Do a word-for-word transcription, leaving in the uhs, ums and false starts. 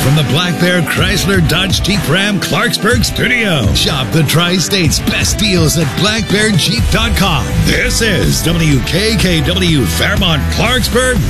from the Black Bear Chrysler Dodge Jeep Ram Clarksburg studio. Shop the Tri-State's best deals at black bear jeep dot com. This is W K K W Fairmont Clarksburg